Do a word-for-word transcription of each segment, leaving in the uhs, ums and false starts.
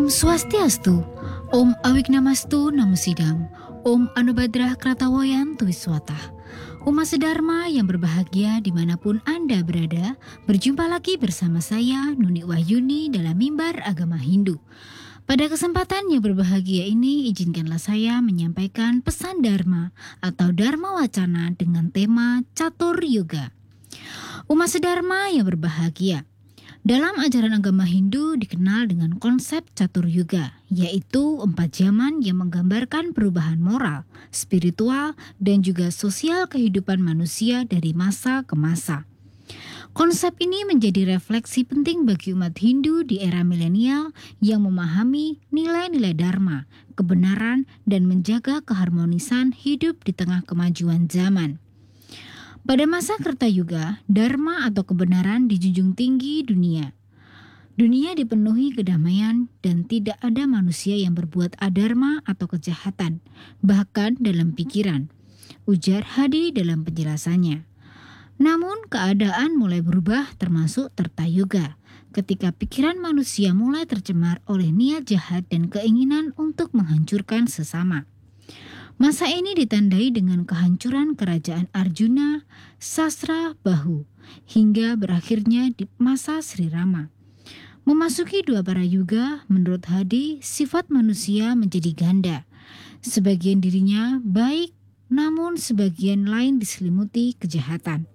Om Swastiastu, Om Awiknamastu Namusidam, Om Anubadrah Kratawoyan Tuwiswata. Umat sedharma yang berbahagia dimanapun Anda berada, berjumpa lagi bersama saya Nuni Wahyuni dalam Mimbar Agama Hindu. Pada kesempatan yang berbahagia ini, izinkanlah saya menyampaikan pesan Dharma atau Dharma Wacana dengan tema Catur Yuga. Umat sedharma yang berbahagia, dalam ajaran agama Hindu dikenal dengan konsep Catur Yuga, yaitu empat zaman yang menggambarkan perubahan moral, spiritual, dan juga sosial kehidupan manusia dari masa ke masa. Konsep ini menjadi refleksi penting bagi umat Hindu di era milenial yang memahami nilai-nilai dharma, kebenaran, dan menjaga keharmonisan hidup di tengah kemajuan zaman. Pada masa Kerta Yuga, dharma atau kebenaran dijunjung tinggi dunia. Dunia dipenuhi kedamaian dan tidak ada manusia yang berbuat adharma atau kejahatan, bahkan dalam pikiran, ujar Hadi dalam penjelasannya. Namun keadaan mulai berubah termasuk Tirta Yuga, ketika pikiran manusia mulai tercemar oleh niat jahat dan keinginan untuk menghancurkan sesama. Masa ini ditandai dengan kehancuran kerajaan Arjuna, Sasra Bahu, hingga berakhirnya di masa Sri Rama. Memasuki dua para yuga, menurut Hadi, sifat manusia menjadi ganda. Sebagian dirinya baik, namun sebagian lain diselimuti kejahatan.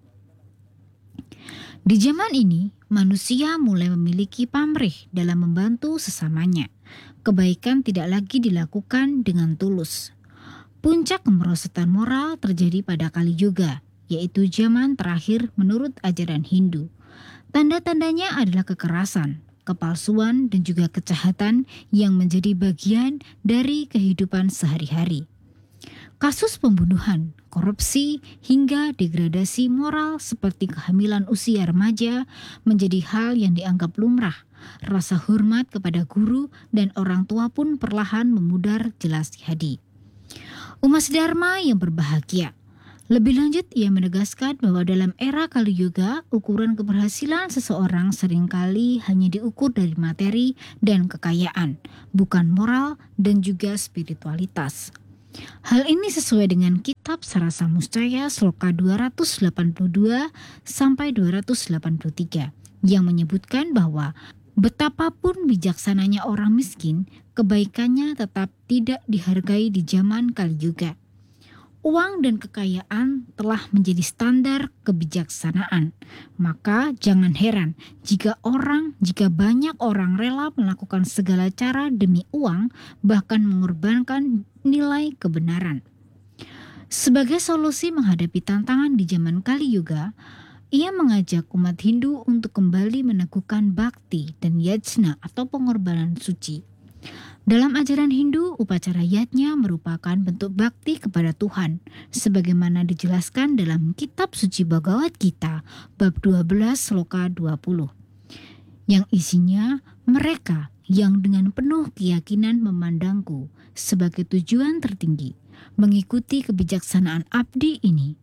Di zaman ini, manusia mulai memiliki pamrih dalam membantu sesamanya. Kebaikan tidak lagi dilakukan dengan tulus. Puncak kemerosotan moral terjadi pada Kali Yuga, yaitu zaman terakhir menurut ajaran Hindu. Tanda-tandanya adalah kekerasan, kepalsuan, dan juga kejahatan yang menjadi bagian dari kehidupan sehari-hari. Kasus pembunuhan, korupsi, hingga degradasi moral seperti kehamilan usia remaja menjadi hal yang dianggap lumrah. Rasa hormat kepada guru dan orang tua pun perlahan memudar, jelas Hadi. Umat sedharma yang berbahagia. Lebih lanjut, ia menegaskan bahwa dalam era Kali Yuga, ukuran keberhasilan seseorang seringkali hanya diukur dari materi dan kekayaan, bukan moral dan juga spiritualitas. Hal ini sesuai dengan kitab Sarasa Muscaya sloka dua ratus delapan puluh dua sampai dua ratus delapan puluh tiga yang menyebutkan bahwa betapapun bijaksananya orang miskin, kebaikannya tetap tidak dihargai di zaman Kali Yuga. Uang dan kekayaan telah menjadi standar kebijaksanaan. Maka jangan heran jika orang, jika banyak orang rela melakukan segala cara demi uang, bahkan mengorbankan nilai kebenaran. Sebagai solusi menghadapi tantangan di zaman Kali Yuga, ia mengajak umat Hindu untuk kembali meneguhkan bhakti dan yajna atau pengorbanan suci. Dalam ajaran Hindu, upacara yajna merupakan bentuk bakti kepada Tuhan, sebagaimana dijelaskan dalam kitab suci Bhagavad Gita, bab dua belas sloka dua puluh. Yang isinya, mereka yang dengan penuh keyakinan memandangku sebagai tujuan tertinggi, mengikuti kebijaksanaan abdi ini.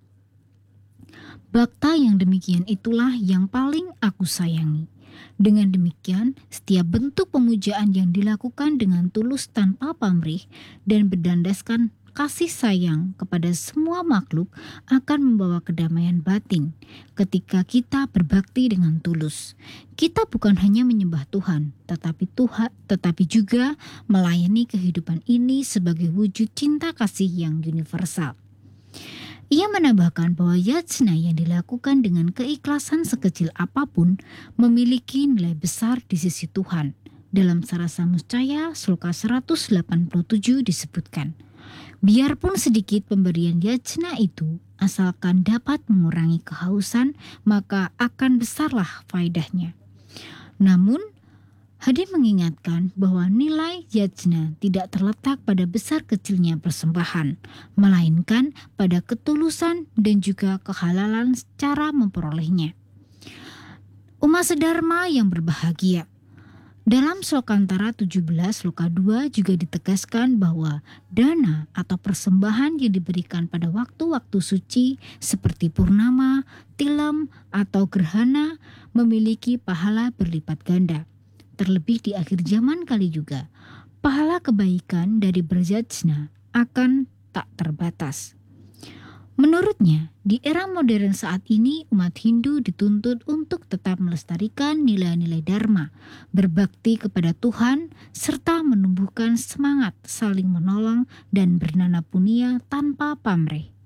Bakta yang demikian itulah yang paling aku sayangi. Dengan demikian, setiap bentuk pemujaan yang dilakukan dengan tulus tanpa pamrih dan berdandaskan kasih sayang kepada semua makhluk akan membawa kedamaian batin. Ketika kita berbakti dengan tulus, kita bukan hanya menyembah Tuhan, tetapi Tuhan, tetapi juga melayani kehidupan ini sebagai wujud cinta kasih yang universal. Ia menambahkan bahwa yajna yang dilakukan dengan keikhlasan sekecil apapun memiliki nilai besar di sisi Tuhan. Dalam Sarasa Muscaya sloka seratus delapan puluh tujuh disebutkan, biarpun sedikit pemberian yajna itu, asalkan dapat mengurangi kehausan, maka akan besarlah faedahnya. Namun, Hadi mengingatkan bahwa nilai yajna tidak terletak pada besar kecilnya persembahan, melainkan pada ketulusan dan juga kehalalan cara memperolehnya. Umat sedharma yang berbahagia. Dalam Slokantara tujuh belas sloka dua juga ditegaskan bahwa dana atau persembahan yang diberikan pada waktu-waktu suci seperti purnama, tilam, atau gerhana memiliki pahala berlipat ganda. terlebih di akhir zaman kali juga, pahala kebaikan dari beryajna akan tak terbatas. Menurutnya, di era modern saat ini umat Hindu dituntut untuk tetap melestarikan nilai-nilai Dharma, berbakti kepada Tuhan, serta menumbuhkan semangat saling menolong dan bernana punia tanpa pamrih.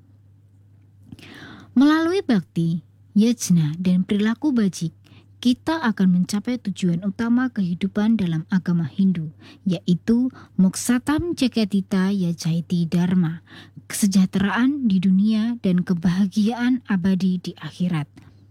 Melalui bakti, yajna, dan perilaku bajik, kita akan mencapai tujuan utama kehidupan dalam agama Hindu, yaitu Moksatam Jagatita Yajaiti Dharma, kesejahteraan di dunia dan kebahagiaan abadi di akhirat.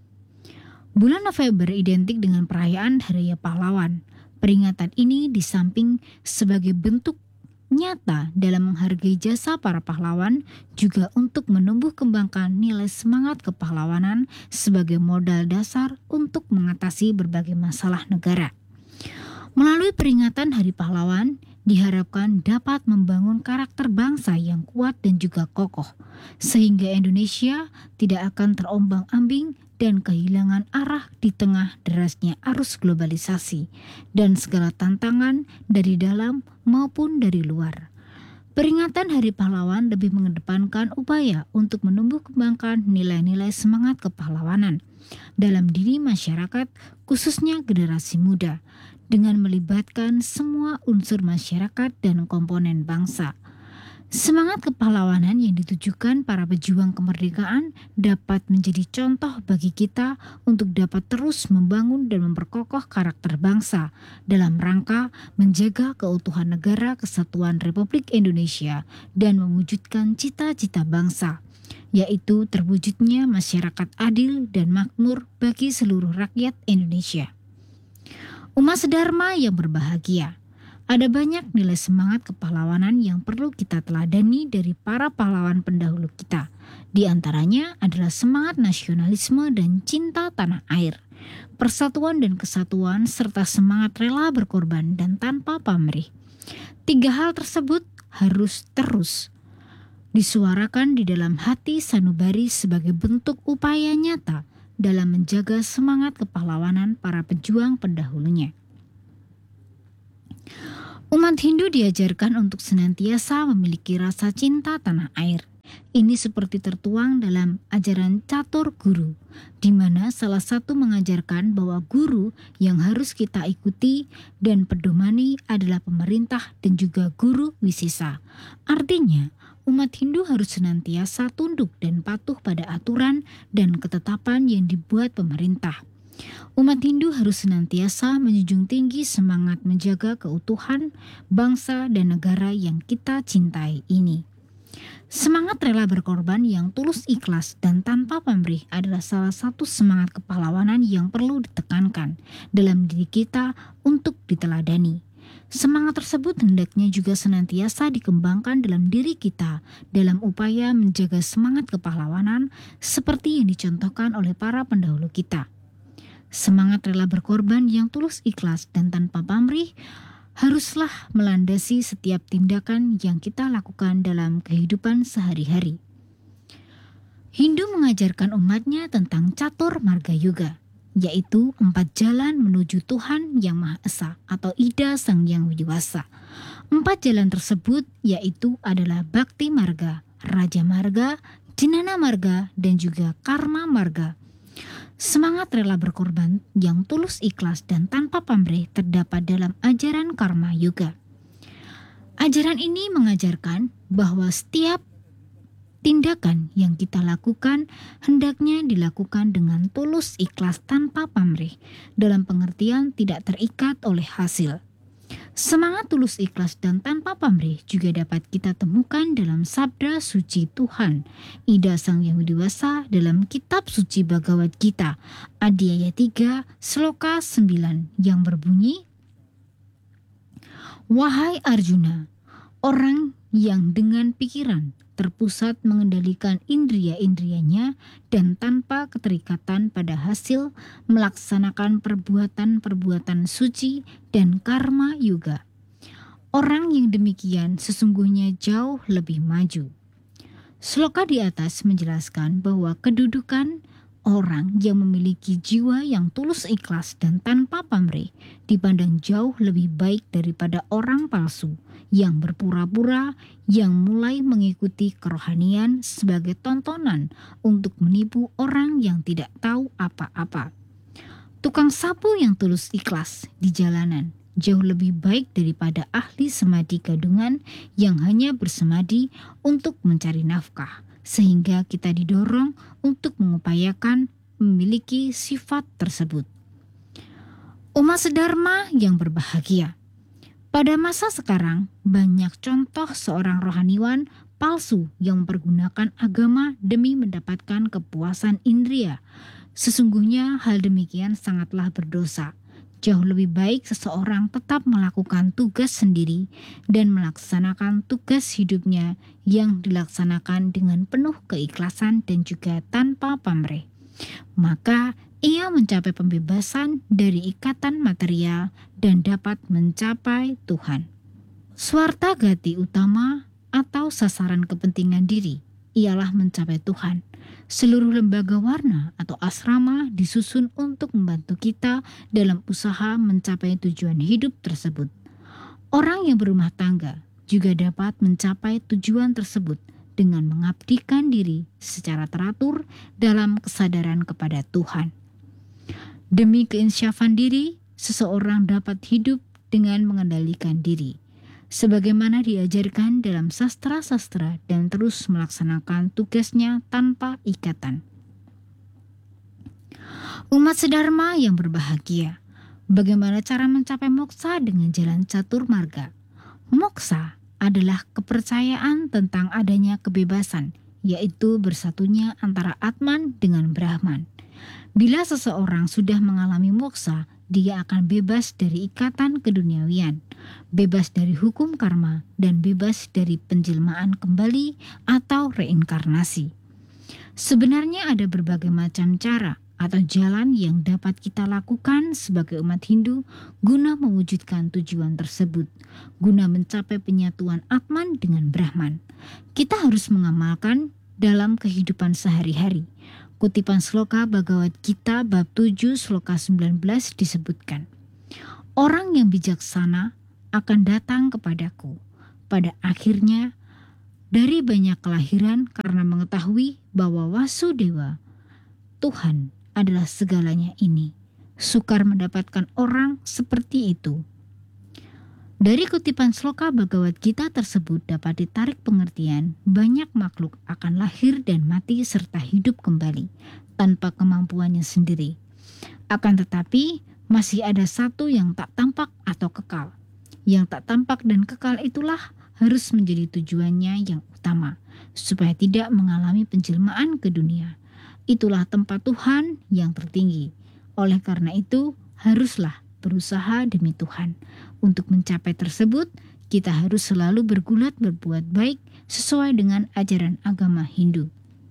Bulan November identik dengan perayaan Hari Raya Pahlawan. Peringatan ini di samping sebagai bentuk nyata dalam menghargai jasa para pahlawan, juga untuk menumbuh kembangkan nilai semangat kepahlawanan sebagai modal dasar untuk mengatasi berbagai masalah negara. Melalui peringatan Hari Pahlawan, diharapkan dapat membangun karakter bangsa yang kuat dan juga kokoh, sehingga Indonesia tidak akan terombang-ambing dan kehilangan arah di tengah derasnya arus globalisasi dan segala tantangan dari dalam maupun dari luar. Peringatan Hari Pahlawan lebih mengedepankan upaya untuk menumbuh kembangkan nilai-nilai semangat kepahlawanan dalam diri masyarakat, khususnya generasi muda, dengan melibatkan semua unsur masyarakat dan komponen bangsa. Semangat kepahlawanan yang ditujukan para pejuang kemerdekaan dapat menjadi contoh bagi kita untuk dapat terus membangun dan memperkokoh karakter bangsa dalam rangka menjaga keutuhan negara kesatuan Republik Indonesia dan mewujudkan cita-cita bangsa, yaitu terwujudnya masyarakat adil dan makmur bagi seluruh rakyat Indonesia. Umat sedharma yang berbahagia, ada banyak nilai semangat kepahlawanan yang perlu kita teladani dari para pahlawan pendahulu kita. Di antaranya adalah semangat nasionalisme dan cinta tanah air, persatuan dan kesatuan, serta semangat rela berkorban dan tanpa pamrih. Tiga hal tersebut harus terus disuarakan di dalam hati sanubari sebagai bentuk upaya nyata dalam menjaga semangat kepahlawanan para pejuang pendahulunya. Umat Hindu diajarkan untuk senantiasa memiliki rasa cinta tanah air. Ini seperti tertuang dalam ajaran Catur Guru, di mana salah satu mengajarkan bahwa guru yang harus kita ikuti dan pedomani adalah pemerintah dan juga guru wisesa. Artinya, umat Hindu harus senantiasa tunduk dan patuh pada aturan dan ketetapan yang dibuat pemerintah. Umat Hindu harus senantiasa menjunjung tinggi semangat menjaga keutuhan bangsa dan negara yang kita cintai ini. Semangat rela berkorban yang tulus ikhlas dan tanpa pamrih adalah salah satu semangat kepahlawanan yang perlu ditekankan dalam diri kita untuk diteladani. Semangat tersebut hendaknya juga senantiasa dikembangkan dalam diri kita dalam upaya menjaga semangat kepahlawanan seperti yang dicontohkan oleh para pendahulu kita. Semangat rela berkorban yang tulus ikhlas dan tanpa pamrih haruslah melandasi setiap tindakan yang kita lakukan dalam kehidupan sehari-hari. Hindu mengajarkan umatnya tentang Catur Marga Yoga, yaitu empat jalan menuju Tuhan Yang Maha Esa atau Ida Sang Yang Widiwasa. Empat jalan tersebut yaitu adalah Bhakti Marga, Raja Marga, Jnana Marga, dan juga Karma Marga. Semangat rela berkorban yang tulus ikhlas dan tanpa pamrih terdapat dalam ajaran Karma Yoga. Ajaran ini mengajarkan bahwa setiap tindakan yang kita lakukan hendaknya dilakukan dengan tulus ikhlas tanpa pamrih, dalam pengertian tidak terikat oleh hasil. Semangat tulus ikhlas dan tanpa pamrih juga dapat kita temukan dalam sabda suci Tuhan Ida Sang Yang Widiwasa dalam kitab suci Bhagavad Gita Adhyaya tiga Sloka sembilan yang berbunyi, "Wahai Arjuna, orang yang dengan pikiran terpusat mengendalikan indria-indrianya dan tanpa keterikatan pada hasil melaksanakan perbuatan-perbuatan suci dan karma yoga. Orang yang demikian sesungguhnya jauh lebih maju." Sloka di atas menjelaskan bahwa kedudukan Orang yang memiliki jiwa yang tulus ikhlas dan tanpa pamrih dipandang jauh lebih baik daripada orang palsu yang berpura-pura, yang mulai mengikuti kerohanian sebagai tontonan untuk menipu orang yang tidak tahu apa-apa. Tukang sapu yang tulus ikhlas di jalanan jauh lebih baik daripada ahli semadi gadungan yang hanya bersemadi untuk mencari nafkah, sehingga kita didorong untuk mengupayakan memiliki sifat tersebut. Umat sedharma yang berbahagia. Pada masa sekarang, banyak contoh seorang rohaniwan palsu yang mempergunakan agama demi mendapatkan kepuasan indria. Sesungguhnya hal demikian sangatlah berdosa. Jauh lebih baik seseorang tetap melakukan tugas sendiri dan melaksanakan tugas hidupnya yang dilaksanakan dengan penuh keikhlasan dan juga tanpa pamrih. Maka ia mencapai pembebasan dari ikatan material dan dapat mencapai Tuhan. Swarta gati utama atau sasaran kepentingan diri ialah mencapai Tuhan. Seluruh lembaga warna atau asrama disusun untuk membantu kita dalam usaha mencapai tujuan hidup tersebut. Orang yang berumah tangga juga dapat mencapai tujuan tersebut dengan mengabdikan diri secara teratur dalam kesadaran kepada Tuhan. Demi keinsyafan diri, seseorang dapat hidup dengan mengendalikan diri, sebagaimana diajarkan dalam sastra-sastra dan terus melaksanakan tugasnya tanpa ikatan. Umat sedharma yang berbahagia, bagaimana cara mencapai moksa dengan jalan catur marga? Moksa adalah kepercayaan tentang adanya kebebasan, yaitu bersatunya antara Atman dengan Brahman. Bila seseorang sudah mengalami moksa, dia akan bebas dari ikatan keduniawian, bebas dari hukum karma, dan bebas dari penjelmaan kembali atau reinkarnasi. Sebenarnya ada berbagai macam cara atau jalan yang dapat kita lakukan sebagai umat Hindu guna mewujudkan tujuan tersebut, guna mencapai penyatuan Atman dengan Brahman. Kita harus mengamalkan dalam kehidupan sehari-hari. Kutipan sloka Bhagavad Gita bab tujuh sloka sembilan belas disebutkan, orang yang bijaksana akan datang kepadaku pada akhirnya dari banyak kelahiran karena mengetahui bahwa Wasudewa, Tuhan adalah segalanya ini. Sukar mendapatkan orang seperti itu. Dari kutipan sloka Bhagavad Gita tersebut dapat ditarik pengertian banyak makhluk akan lahir dan mati serta hidup kembali tanpa kemampuannya sendiri. Akan tetapi masih ada satu yang tak tampak atau kekal. Yang tak tampak dan kekal itulah harus menjadi tujuannya yang utama, supaya tidak mengalami penjelmaan ke dunia. Itulah tempat Tuhan yang tertinggi. Oleh karena itu haruslah berusaha demi Tuhan. Untuk mencapai tersebut, kita harus selalu bergulat berbuat baik sesuai dengan ajaran agama Hindu.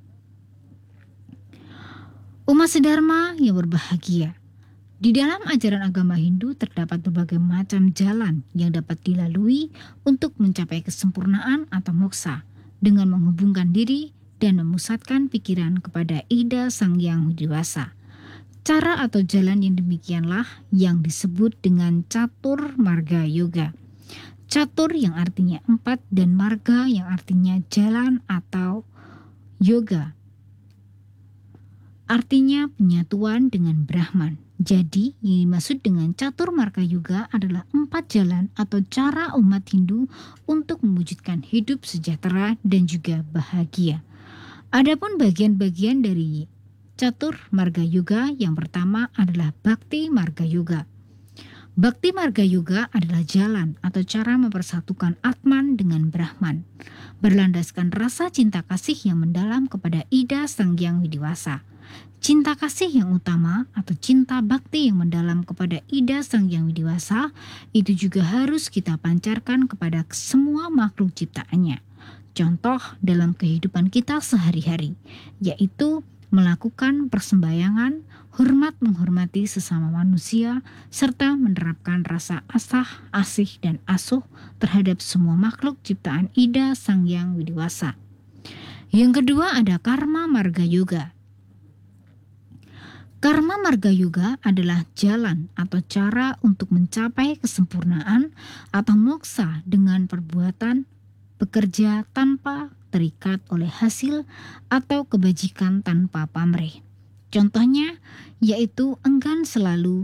Umat sedharma yang berbahagia. Di dalam ajaran agama Hindu terdapat berbagai macam jalan yang dapat dilalui untuk mencapai kesempurnaan atau moksa dengan menghubungkan diri dan memusatkan pikiran kepada Ida Sang Hyang Widi-Wasa. Cara atau jalan yang demikianlah yang disebut dengan catur marga yoga. Catur yang artinya empat dan marga yang artinya jalan atau yoga, artinya penyatuan dengan Brahman. Jadi yang dimaksud dengan catur marga yoga adalah empat jalan atau cara umat Hindu untuk mewujudkan hidup sejahtera dan juga bahagia. Adapun bagian-bagian dari Catur Marga Yoga yang pertama adalah Bhakti Marga Yoga. Bhakti Marga Yoga adalah jalan atau cara mempersatukan Atman dengan Brahman, berlandaskan rasa cinta kasih yang mendalam kepada Ida Sang Hyang Widi-Wasa. Cinta kasih yang utama atau cinta bakti yang mendalam kepada Ida Sang Hyang Widi-Wasa itu juga harus kita pancarkan kepada semua makhluk ciptaannya. Contoh dalam kehidupan kita sehari-hari, yaitu melakukan persembahyangan, hormat menghormati sesama manusia, serta menerapkan rasa asah, asih, dan asuh terhadap semua makhluk ciptaan Ida Sang Hyang Widi-Wasa. Yang kedua ada Karma Marga Yoga. Karma Marga Yoga adalah jalan atau cara untuk mencapai kesempurnaan atau moksa dengan perbuatan bekerja tanpa terikat oleh hasil atau kebajikan tanpa pamrih. Contohnya yaitu enggan selalu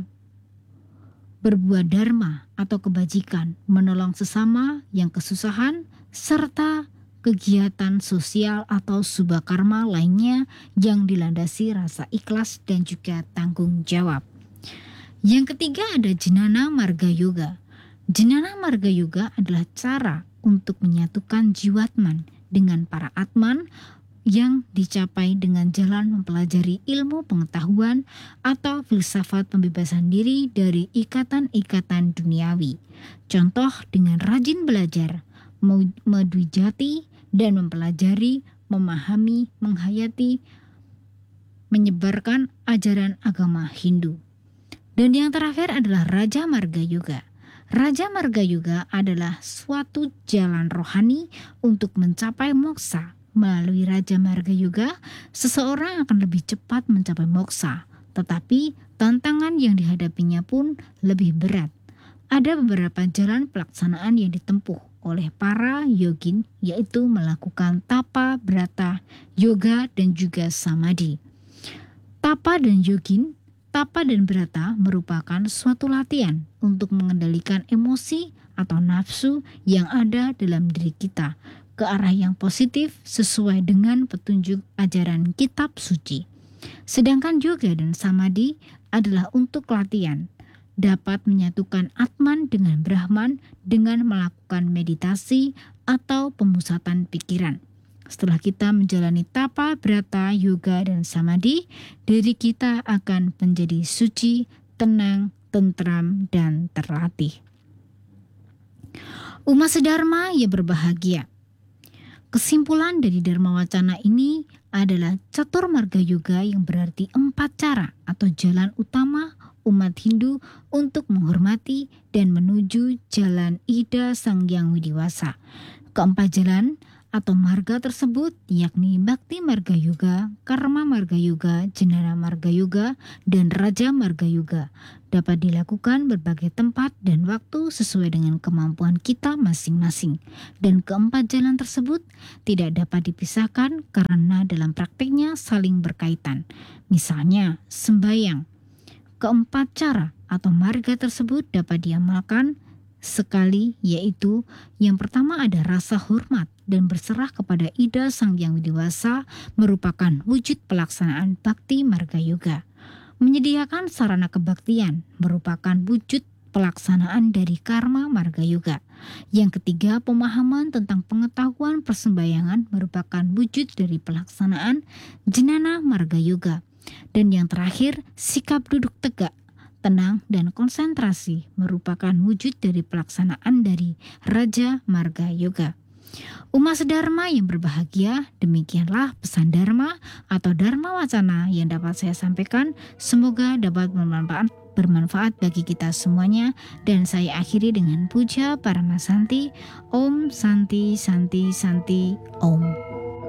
berbuat dharma atau kebajikan, menolong sesama yang kesusahan, serta kegiatan sosial atau subha karma lainnya yang dilandasi rasa ikhlas dan juga tanggung jawab. Yang ketiga ada Jnana Marga Yoga. Jnana Marga Yoga adalah cara untuk menyatukan jiwatman dengan para atman yang dicapai dengan jalan mempelajari ilmu pengetahuan atau filsafat pembebasan diri dari ikatan-ikatan duniawi. Contoh dengan rajin belajar, medwijati, dan mempelajari, memahami, menghayati, menyebarkan ajaran agama Hindu. Dan yang terakhir adalah Raja Marga Yoga. Raja Marga Yoga adalah suatu jalan rohani untuk mencapai moksa. Melalui Raja Marga Yoga, seseorang akan lebih cepat mencapai moksa, tetapi tantangan yang dihadapinya pun lebih berat. Ada beberapa jalan pelaksanaan yang ditempuh oleh para yogin, yaitu melakukan tapa, brata, yoga, dan juga samadhi. Tapa dan yogin, tapa dan brata merupakan suatu latihan untuk mengendalikan emosi atau nafsu yang ada dalam diri kita ke arah yang positif sesuai dengan petunjuk ajaran kitab suci. Sedangkan yoga dan samadhi adalah untuk latihan, dapat menyatukan Atman dengan Brahman dengan melakukan meditasi atau pemusatan pikiran. Setelah kita menjalani tapa, brata, yoga, dan samadhi, diri kita akan menjadi suci, tenang, tentram, dan terlatih. Umat sedharma yang berbahagia. Kesimpulan dari Dharma Wacana ini adalah catur marga yoga yang berarti empat cara atau jalan utama umat Hindu untuk menghormati dan menuju jalan Ida Sang Hyang Widiwasa. Keempat jalan atau marga tersebut yakni Bhakti Marga Yoga, Karma Marga Yoga, Jnana Marga Yoga, dan Raja Marga Yoga. Dapat dilakukan berbagai tempat dan waktu sesuai dengan kemampuan kita masing-masing. Dan keempat jalan tersebut tidak dapat dipisahkan karena dalam praktiknya saling berkaitan. Misalnya sembahyang. Keempat cara atau marga tersebut dapat diamalkan sekali, yaitu yang pertama ada rasa hormat dan berserah kepada Ida Sang Hyang Widiwasa merupakan wujud pelaksanaan Bhakti Marga Yoga. Menyediakan sarana kebaktian merupakan wujud pelaksanaan dari Karma Marga Yoga. Yang ketiga, pemahaman tentang pengetahuan persembahyangan merupakan wujud dari pelaksanaan Jnana Marga Yoga. Dan yang terakhir, sikap duduk tegak, tenang, dan konsentrasi merupakan wujud dari pelaksanaan dari Raja Marga Yoga. Umat sedharma yang berbahagia, demikianlah pesan Dharma atau Dharma Wacana yang dapat saya sampaikan. Semoga dapat bermanfaat, bermanfaat bagi kita semuanya. Dan saya akhiri dengan puja Paramasanti. Om Santi Santi Santi Om.